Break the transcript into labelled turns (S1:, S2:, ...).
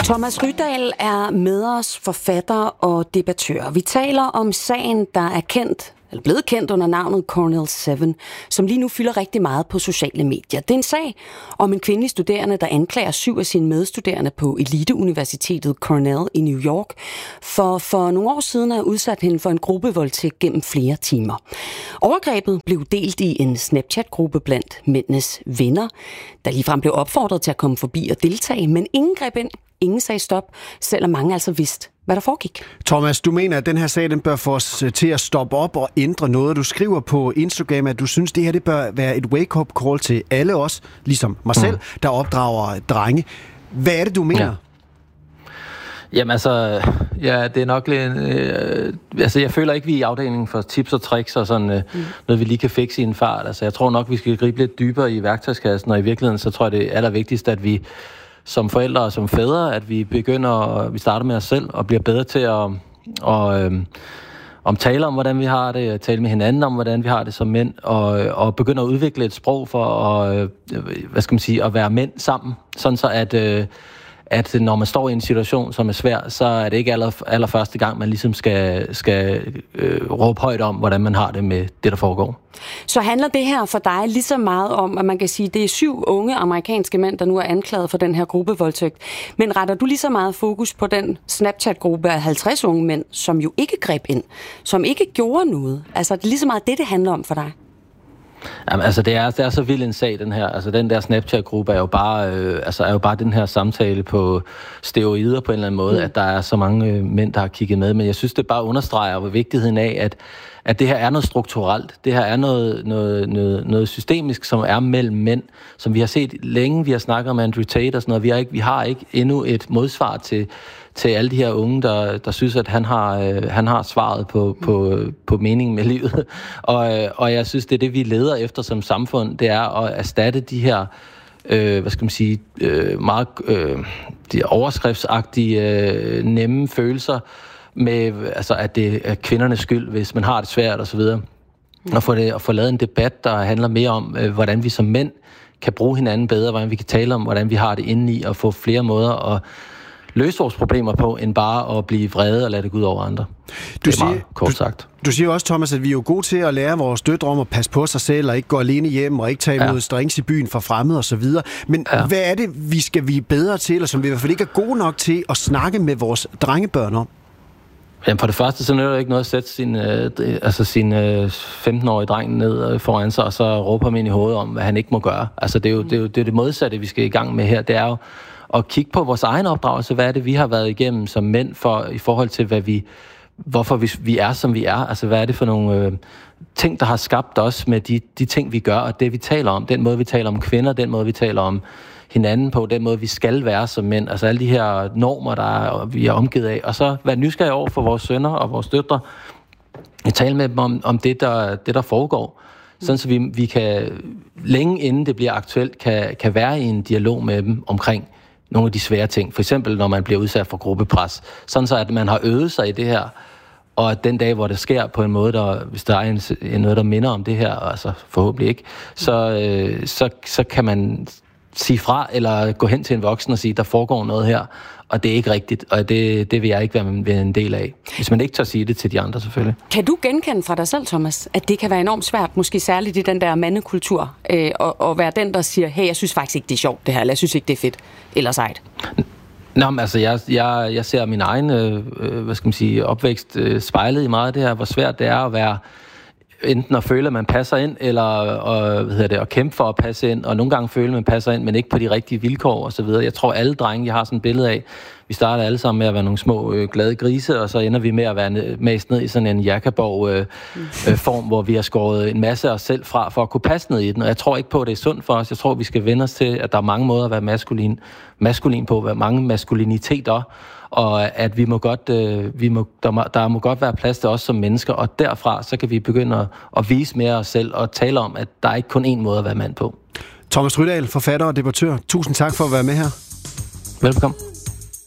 S1: Thomas Rydahl er med os, forfatter og debattør. Vi taler om sagen, der er blevet kendt under navnet Cornell 7, som lige nu fylder rigtig meget på sociale medier. Det er en sag om en kvindelig studerende, der anklager 7 af sine medstuderende på eliteuniversitetet Cornell i New York for nogle år siden at udsat hende for en gruppevoldtægt gennem flere timer. Overgrebet blev delt i en Snapchat-gruppe blandt mændenes venner, der ligefrem blev opfordret til at komme forbi og deltage, men ingen greb ind. Ingen sagde stop, selvom mange altså vidste, hvad der foregik.
S2: Thomas, du mener, at den her sag den bør få os til at stoppe op og ændre noget. Du skriver på Instagram, at du synes, det her det bør være et wake-up call til alle os, ligesom mig selv, der opdrager drenge. Hvad er det, du mener?
S3: Ja. Jamen altså, ja, det er nok lidt... jeg føler ikke, vi er i afdelingen for tips og tricks og sådan noget, vi lige kan fikse i en fart. Altså, jeg tror nok, vi skal gribe lidt dybere i værktøjskassen, og i virkeligheden, så tror jeg, det er allervigtigst, at vi som forældre og som fædre, at vi vi starter med os selv og bliver bedre til at tale om, hvordan vi har det, at tale med hinanden om, hvordan vi har det som mænd, og begynde at udvikle et sprog for at være mænd sammen, sådan så at når man står i en situation, som er svær, så er det ikke allerførste gang, man ligesom skal råbe højt om, hvordan man har det med det, der foregår.
S1: Så handler det her for dig lige så meget om, at man kan sige, at det er 7 unge amerikanske mænd, der nu er anklaget for den her gruppevoldtægt. Men retter du lige så meget fokus på den Snapchat-gruppe af 50 unge mænd, som jo ikke greb ind, som ikke gjorde noget? Altså, det er lige så meget det handler om for dig?
S3: Jamen, altså det er så vild en sag, den her. Altså den der Snapchat-gruppe er jo bare den her samtale på steroider på en eller anden måde, at der er så mange mænd, der har kigget med. Men jeg synes, det bare understreger vigtigheden af, at det her er noget strukturelt. Det her er noget systemisk, som er mellem mænd, som vi har set længe. Vi har snakket om Andrew Tate og sådan noget. Vi har ikke endnu et modsvar til alle de her unge, der synes, at han har svaret på meningen med livet. Og jeg synes, det er det, vi leder efter som samfund, det er at erstatte de her meget de overskriftsagtige, nemme følelser med, altså, at det er kvindernes skyld, hvis man har det svært og så videre. Og få lavet en debat, der handler mere om, hvordan vi som mænd kan bruge hinanden bedre, hvordan vi kan tale om, hvordan vi har det indeni, og få flere måder at løse vores problemer på, end bare at blive vrede og lade det gå ud over andre. Du siger også, Thomas, at vi er jo gode til at lære vores døtre om at passe på sig selv, og ikke gå alene hjem, og ikke tage imod drinks i byen fra fremmede og så videre. Men hvad er det, vi skal blive bedre til, eller som vi i hvert fald ikke er gode nok til at snakke med vores drengebørn om? Jamen for det første, så nytter det ikke noget at sætte sin 15-årige dreng ned foran sig, og så råbe ham ind i hovedet om, hvad han ikke må gøre. Altså det er jo det modsatte, vi skal i gang med her. Det er jo at kigge på vores egen opdragelse. Hvad er det, vi har været igennem som mænd i forhold til, hvorfor vi er, som vi er? Altså hvad er det for nogle ting, der har skabt os med de ting, vi gør, og det, vi taler om. Den måde, vi taler om kvinder, den måde, vi taler om hinanden på, den måde, vi skal være som mænd. Altså alle de her normer, vi er omgivet af. Og så være nysgerrige over for vores sønner og vores døtre. Tale med dem om det, der foregår. Sådan så vi kan, længe inden det bliver aktuelt, kan være i en dialog med dem omkring nogle af de svære ting. For eksempel, når man bliver udsat for gruppepres. Sådan så, at man har øvet sig i det her, og at den dag, hvor det sker på en måde, hvis der er noget, der minder om det her, altså forhåbentlig ikke, så kan man sige fra, eller gå hen til en voksen og sige, der foregår noget her, og det er ikke rigtigt, og det vil jeg ikke være en del af. Hvis man ikke tør sige det til de andre, selvfølgelig.
S1: Kan du genkende fra dig selv, Thomas, at det kan være enormt svært, måske særligt i den der mandekultur, at være den, der siger, hey, jeg synes faktisk ikke, det er sjovt det her, eller jeg synes ikke, det er fedt, eller sejt?
S3: Nå, men altså, jeg ser min egen, opvækst spejlet i meget af det her, hvor svært det er at være enten at føle, at man passer ind, eller at kæmpe for at passe ind, og nogle gange føle, at man passer ind, men ikke på de rigtige vilkår og så videre. Jeg tror, alle drenge, jeg har sådan et billede af, vi starter alle sammen med at være nogle små glade grise, og så ender vi med at være mast ned i sådan en jakkaborg-form, hvor vi har skåret en masse af os selv fra, for at kunne passe ned i den. Og jeg tror ikke på, at det er sundt for os. Jeg tror, vi skal vende os til, at der er mange måder at være maskulin på, mange maskuliniteter, og at der må godt være plads til os som mennesker, og derfra så kan vi begynde at vise mere os selv og tale om, at der er ikke kun én måde at være mand på.
S2: Thomas Rydahl, forfatter og debattør. Tusind tak for at være med her.
S3: Velkommen.